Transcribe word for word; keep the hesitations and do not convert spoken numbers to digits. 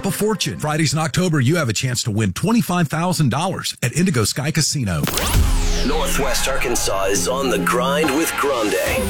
up a fortune. Fridays in October, you have a chance to win twenty-five thousand dollars at Indigo Sky Casino. Northwest Arkansas is on the grind with Grande.